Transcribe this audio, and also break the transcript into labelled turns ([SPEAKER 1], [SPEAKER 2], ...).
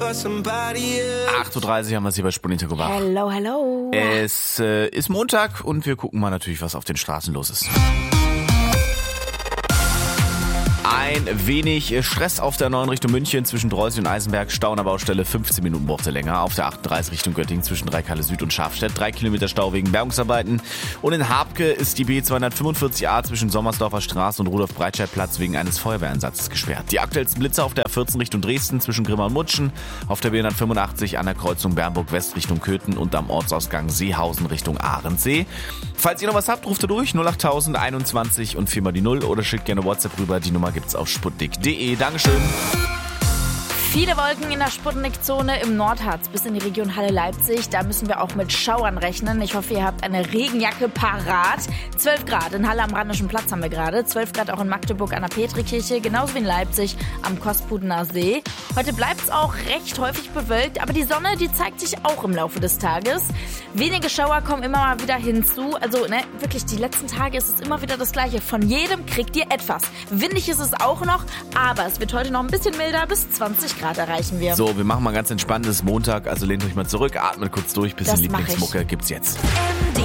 [SPEAKER 1] 8:30 Uhr haben wir es hier bei Sputnik gemacht.
[SPEAKER 2] Hello, hello.
[SPEAKER 1] Es ist Montag und wir gucken mal natürlich, was auf den Straßen los ist. Ein wenig Stress auf der 9 Richtung München zwischen Dreusig und Eisenberg. Stau an der Baustelle, 15 Minuten brauchte länger. Auf der 38 Richtung Göttingen zwischen Dreikalle Süd und Schafstedt. 3 Kilometer Stau wegen Bergungsarbeiten. Und in Habke ist die B245a zwischen Sommersdorfer Straße und Rudolf-Breitscheid-Platz wegen eines Feuerwehreinsatzes gesperrt. Die aktuellsten Blitze auf der 14 Richtung Dresden zwischen Grimma und Mutschen. Auf der B185 an der Kreuzung Bernburg-West Richtung Köthen und am Ortsausgang Seehausen Richtung Ahrensee. Falls ihr noch was habt, ruft ihr durch 08000 21 und 4 mal die 0 oder schickt gerne WhatsApp rüber. Die Nummer gibt's auf sputnik.de. Dankeschön.
[SPEAKER 2] Viele Wolken in der Sputnik-Zone im Nordharz bis in die Region Halle-Leipzig. Da müssen wir auch mit Schauern rechnen. Ich hoffe, ihr habt eine Regenjacke parat. 12 Grad in Halle am Rheinischen Platz haben wir gerade. 12 Grad auch in Magdeburg an der Petrikirche. Genauso wie in Leipzig am Kospudener See. Heute bleibt es auch recht häufig bewölkt. Aber die Sonne, die zeigt sich auch im Laufe des Tages. Wenige Schauer kommen immer mal wieder hinzu. Also wirklich, die letzten Tage ist es immer wieder das Gleiche. Von jedem kriegt ihr etwas. Windig ist es auch noch. Aber es wird heute noch ein bisschen milder. Bis 20 Grad erreichen wir.
[SPEAKER 1] So, wir machen mal ganz entspanntes Montag, also lehnt euch mal zurück, atmet kurz durch, bisschen Lieblingsmucke gibt's jetzt.